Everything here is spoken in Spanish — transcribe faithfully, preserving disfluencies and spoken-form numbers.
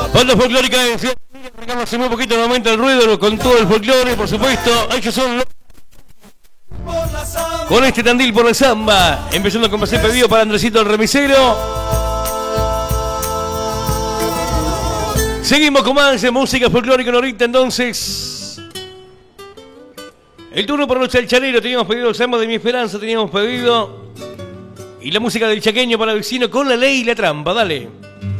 Banda folclórica de Ciudad de México, hace muy poquito nuevamente el ruido con todo el folclore, por supuesto. Ellos son los... Con este tandil por la samba, empezando con paseo pedido para Andresito el remisero. Seguimos con más de música folclórica norita, entonces. El turno por los chalchaleros, teníamos pedido el samba de mi esperanza, teníamos pedido. Y la música del chaqueño para el vecino con la ley y la trampa, dale.